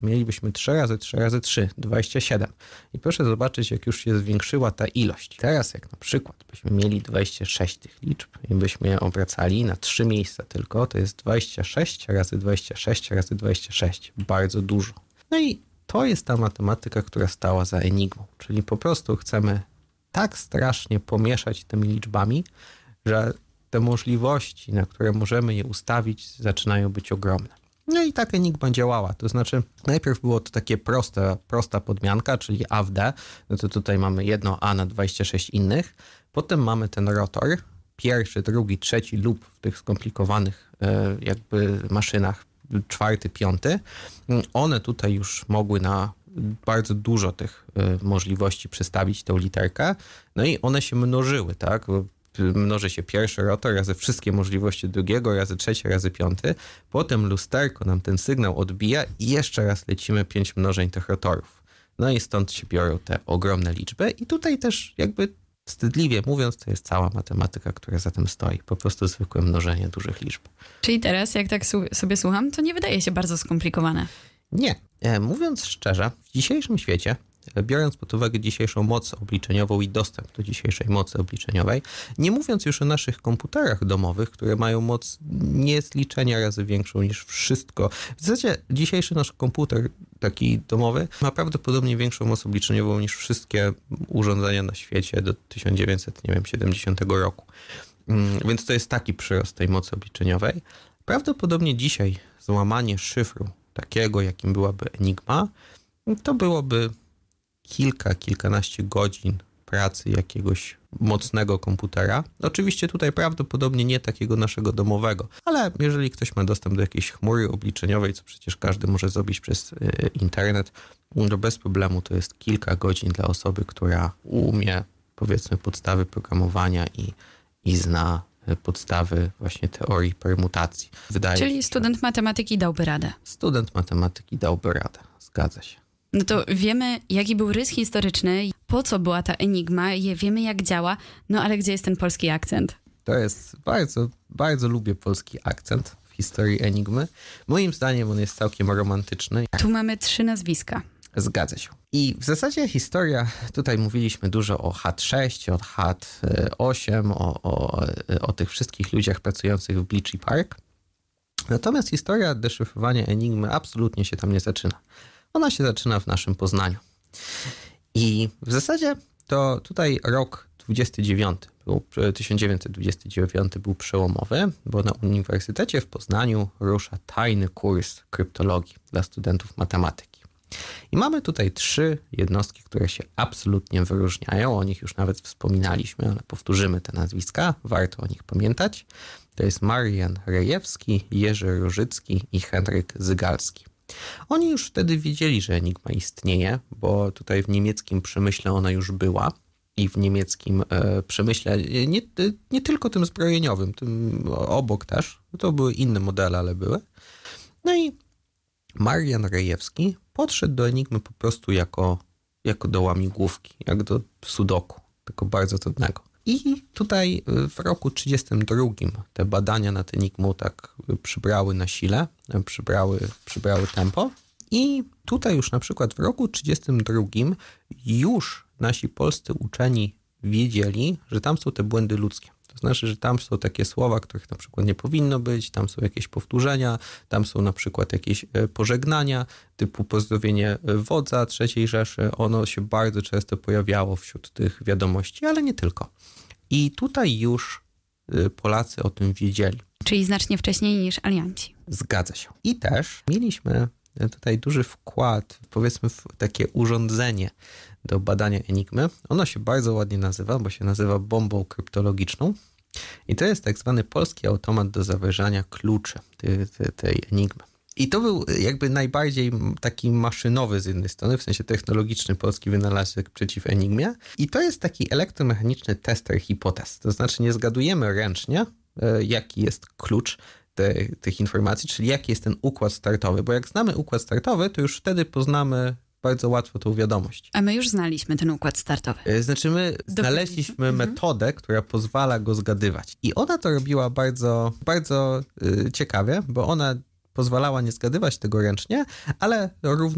mielibyśmy 3 razy 3 razy 3, 27. I proszę zobaczyć, jak już się zwiększyła ta ilość. Teraz jak na przykład byśmy mieli 26 tych liczb i byśmy je obracali na 3 miejsca tylko, to jest 26 razy 26 razy 26. Bardzo dużo. No i to jest ta matematyka, która stała za Enigmą. Czyli po prostu chcemy tak strasznie pomieszać tymi liczbami, że te możliwości, na które możemy je ustawić, zaczynają być ogromne. No i tak Enigma działała. To znaczy najpierw było to takie prosta podmianka, czyli A w D. No to tutaj mamy jedno A na 26 innych. Potem mamy ten rotor. Pierwszy, drugi, trzeci lub w tych skomplikowanych jakby maszynach 4., 5. One tutaj już mogły na bardzo dużo tych możliwości przestawić tę literkę. No i one się mnożyły, tak? Mnoży się pierwszy rotor razy wszystkie możliwości drugiego, razy trzeci, razy 5. Potem lusterko nam ten sygnał odbija i jeszcze raz lecimy 5 mnożeń tych rotorów. No i stąd się biorą te ogromne liczby. I tutaj też jakby wstydliwie mówiąc, to jest cała matematyka, która za tym stoi. Po prostu zwykłe mnożenie dużych liczb. Czyli teraz, jak tak sobie słucham, to nie wydaje się bardzo skomplikowane. Nie. Mówiąc szczerze, w dzisiejszym świecie, biorąc pod uwagę dzisiejszą moc obliczeniową i dostęp do dzisiejszej mocy obliczeniowej, nie mówiąc już o naszych komputerach domowych, które mają moc niezliczenia razy większą niż wszystko. W zasadzie dzisiejszy nasz komputer taki domowy ma prawdopodobnie większą moc obliczeniową niż wszystkie urządzenia na świecie do 1970 roku. Więc to jest taki przyrost tej mocy obliczeniowej. Prawdopodobnie dzisiaj złamanie szyfru takiego, jakim byłaby Enigma, to byłoby kilkanaście godzin pracy jakiegoś mocnego komputera. Oczywiście tutaj prawdopodobnie nie takiego naszego domowego, ale jeżeli ktoś ma dostęp do jakiejś chmury obliczeniowej, co przecież każdy może zrobić przez internet, to bez problemu to jest kilka godzin dla osoby, która umie, powiedzmy, podstawy programowania i zna podstawy właśnie teorii permutacji. Czyli student matematyki dałby radę. Student matematyki dałby radę, zgadza się. No to wiemy, jaki był rys historyczny, po co była ta Enigma, wiemy jak działa, no ale gdzie jest ten polski akcent? To jest bardzo lubię polski akcent w historii Enigmy. Moim zdaniem on jest całkiem romantyczny. Tu mamy 3 nazwiska. Zgadza się. I w zasadzie historia, tutaj mówiliśmy dużo o HAT6, o HAT8, o tych wszystkich ludziach pracujących w Bletchley Park. Natomiast historia deszyfrowania Enigmy absolutnie się tam nie zaczyna. Ona się zaczyna w naszym Poznaniu. I w zasadzie to tutaj rok 1929 był przełomowy, bo na Uniwersytecie w Poznaniu rusza tajny kurs kryptologii dla studentów matematyki. I mamy tutaj 3 jednostki, które się absolutnie wyróżniają. O nich już nawet wspominaliśmy, ale powtórzymy te nazwiska. Warto o nich pamiętać. To jest Marian Rejewski, Jerzy Różycki i Henryk Zygalski. Oni już wtedy wiedzieli, że Enigma istnieje, bo tutaj w niemieckim przemyśle ona już była i w niemieckim przemyśle, nie tylko tym zbrojeniowym, tym obok też, to były inne modele, ale były. No i Marian Rejewski podszedł do Enigmy po prostu jako do łamigłówki, jak do sudoku, tylko bardzo trudnego. I tutaj w roku 1932 te badania nad Enigmą tak przybrały na sile, przybrały tempo. I tutaj już na przykład w roku 1932 już nasi polscy uczeni wiedzieli, że tam są te błędy ludzkie. To znaczy, że tam są takie słowa, których na przykład nie powinno być, tam są jakieś powtórzenia, tam są na przykład jakieś pożegnania, typu pozdrowienie wodza III Rzeszy. Ono się bardzo często pojawiało wśród tych wiadomości, ale nie tylko. I tutaj już Polacy o tym wiedzieli. Czyli znacznie wcześniej niż alianci. Zgadza się. I też mieliśmy tutaj duży wkład, powiedzmy, w takie urządzenie do badania Enigmy. Ono się bardzo ładnie nazywa, bo się nazywa bombą kryptologiczną. I to jest tak zwany polski automat do zawężania kluczy tej Enigmy. I to był jakby najbardziej taki maszynowy z jednej strony, w sensie technologiczny polski wynalazek przeciw Enigmie. I to jest taki elektromechaniczny tester hipotez. To znaczy nie zgadujemy ręcznie, jaki jest klucz tych informacji, czyli jaki jest ten układ startowy. Bo jak znamy układ startowy, to już wtedy poznamy bardzo łatwo tą wiadomość. A my już znaliśmy ten układ startowy. Znaczy my znaleźliśmy metodę, która pozwala go zgadywać. I ona to robiła bardzo, bardzo ciekawie, bo ona pozwalała nie zgadywać tego ręcznie, ale równo